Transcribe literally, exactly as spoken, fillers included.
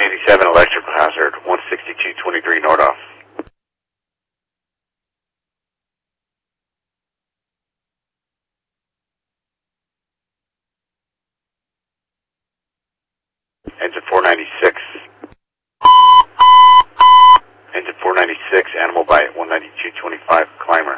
eighty-seven electrical hazard, one sixty-two twenty-three north off. Engine four ninety-six. Engine four ninety-six, animal bite, one ninety-two twenty-five, climber.